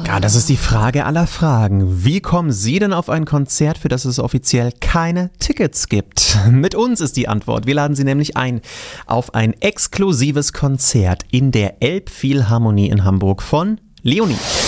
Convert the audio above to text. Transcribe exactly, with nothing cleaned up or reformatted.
Ja, das ist die Frage aller Fragen. Wie kommen Sie denn auf ein Konzert, für das es offiziell keine Tickets gibt? Mit uns ist die Antwort. Wir laden Sie nämlich ein auf ein exklusives Konzert in der Elbphilharmonie in Hamburg von Leonie.